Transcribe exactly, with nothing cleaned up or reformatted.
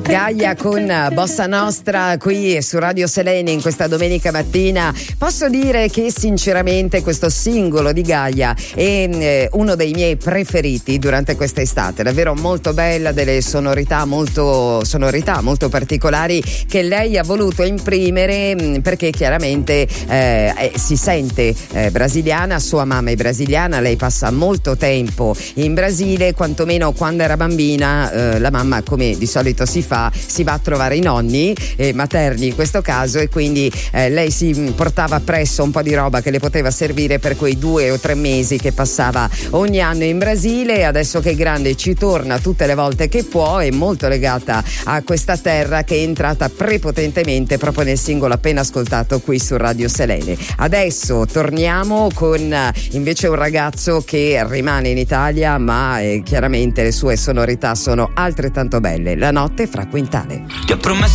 Gaia con Bossa Nostra qui su Radio Selene in questa domenica mattina. Posso dire che sinceramente questo singolo di Gaia è eh, uno dei miei preferiti durante questa estate, davvero molto bella, delle sonorità molto sonorità molto particolari che lei ha voluto imprimere mh, perché chiaramente eh, eh, si sente eh, brasiliana, sua mamma è brasiliana, lei passa molto tempo in Brasile, quantomeno quando era bambina eh, la mamma, come di solito si fa, si va a trovare i nonni eh, materni in questo caso, e quindi eh, lei si portava appresso un po' di roba che le poteva servire per quei due o tre mesi che passava ogni anno in Brasile. Adesso che è grande ci torna tutte le volte che può, è molto legata a questa terra che è entrata prepotentemente proprio nel singolo appena ascoltato qui su Radio Selene. Adesso torniamo con invece un ragazzo che rimane in Italia, ma eh, chiaramente le sue sonorità sono altrettanto belle. La notte fra Quintale. Ti ho promesso